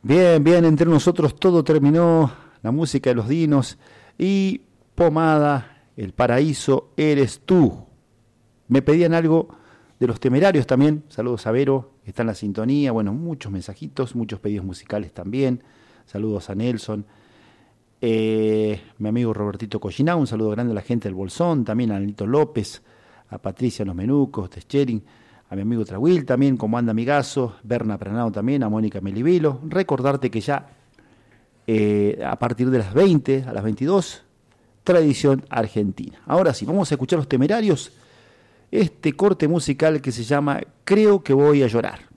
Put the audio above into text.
Bien, bien, entre nosotros todo terminó, la música de los Dinos y Pomada, El Paraíso, Eres Tú. Me pedían algo de Los Temerarios también, saludos a Vero, que está en la sintonía, bueno, muchos mensajitos, muchos pedidos musicales también, saludos a Nelson, mi amigo Robertito Colliná, un saludo grande a la gente del Bolsón, también a Nito López, a Patricia Los Menucos, Teschering, a mi amigo Trahuil también, como anda amigazo, Berna Pranado también, a Mónica Melivelo. Recordarte que ya a partir de las 20 a las 22, tradición argentina. Ahora sí, vamos a escuchar Los Temerarios, este corte musical que se llama Creo que voy a llorar.